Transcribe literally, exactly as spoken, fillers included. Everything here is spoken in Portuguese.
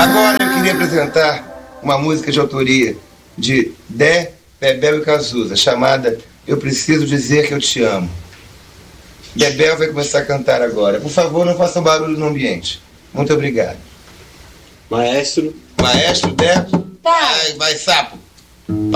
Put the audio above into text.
Agora eu queria apresentar uma música de autoria de Dé, Bebel e Cazuza, chamada Eu Preciso Dizer Que Eu Te Amo. Bebel vai começar a cantar agora. Por favor, não façam barulho no ambiente. Muito obrigado. Maestro. Maestro, Dé. Vai, vai, sapo.